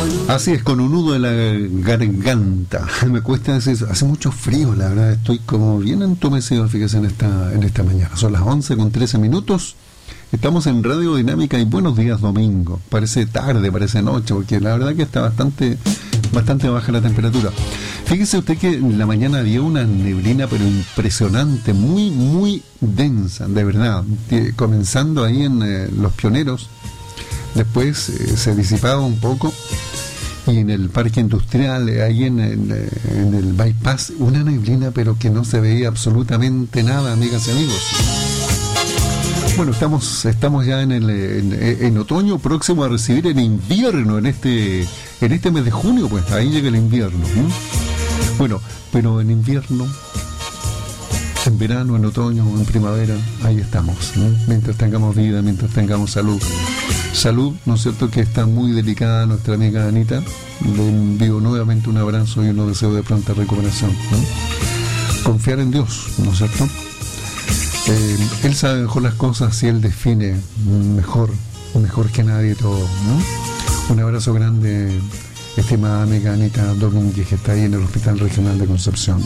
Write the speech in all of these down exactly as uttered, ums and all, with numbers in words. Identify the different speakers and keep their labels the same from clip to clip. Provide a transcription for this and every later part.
Speaker 1: Así es, con un nudo en la garganta. Me cuesta decir, hace mucho frío, la verdad, estoy como bien entumecido, fíjese, en esta, en esta mañana. Son las once con trece minutos. Estamos en Radio Dinámica y Buenos Días Domingo. Parece tarde, parece noche, porque la verdad que está bastante, bastante baja la temperatura. Fíjese usted que en la mañana había una neblina, pero impresionante, muy, muy densa, de verdad. Comenzando ahí en eh, Los Pioneros, después eh, se disipaba un poco. Y en el parque industrial, ahí en el, en el bypass, una neblina, pero que no se veía absolutamente nada, amigas y amigos. Bueno, estamos estamos ya en el en, en otoño, próximo a recibir el invierno en este en este mes de junio, pues ahí llega el invierno. ¿eh? Bueno, pero en invierno, en verano, en otoño, en primavera, ahí estamos, ¿eh? Mientras tengamos vida, mientras tengamos salud. Salud, ¿no es cierto?, que está muy delicada nuestra amiga Anita. Le envío nuevamente un abrazo y un deseo de pronta recuperación, ¿no? Confiar en Dios, ¿no es cierto? Eh, él sabe mejor las cosas y Él define mejor, mejor que nadie todo, ¿no? Un abrazo grande, estimada amiga Anita Domínguez, que está ahí en el Hospital Regional de Concepción.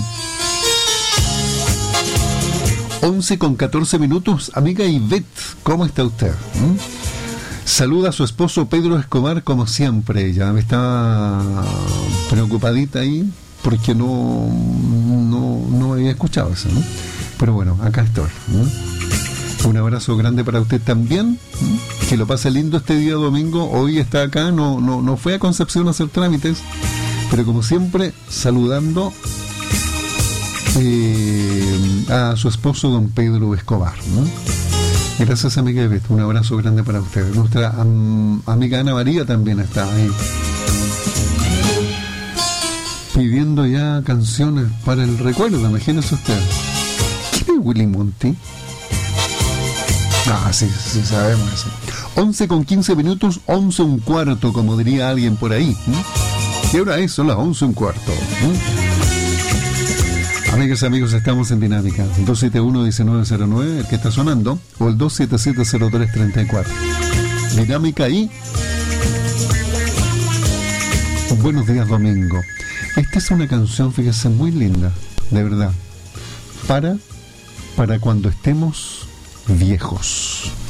Speaker 1: once con catorce minutos. Amiga Ivette, ¿cómo está usted? ¿Mm? Saluda a su esposo Pedro Escobar como siempre. Ya me está preocupadita ahí porque no, no, no había escuchado eso, ¿no? Pero bueno, acá estoy, ¿no? Un abrazo grande para usted también, ¿no? Que lo pase lindo este día domingo. Hoy está acá, no, no, no fue a Concepción a hacer trámites, pero como siempre, saludando eh, a su esposo don Pedro Escobar, ¿no? Gracias, amiga Ivette, un abrazo grande para ustedes. Nuestra am, amiga Ana María también está ahí pidiendo ya canciones para el recuerdo, imagínese usted. ¿Quién es Willy Monty? Ah, sí, sí sabemos eso. once con quince minutos, once un cuarto, como diría alguien por ahí. ¿eh? ¿Qué hora es? Son las once un cuarto. ¿eh? Amigas y amigos, estamos en Dinámica. dos siete uno, uno nueve cero nueve, el que está sonando, o el dos siete siete, cero tres tres cuatro. Dinámica y Buenos Días Domingo. Esta es una canción, fíjese, muy linda, de verdad. Para, para cuando estemos viejos.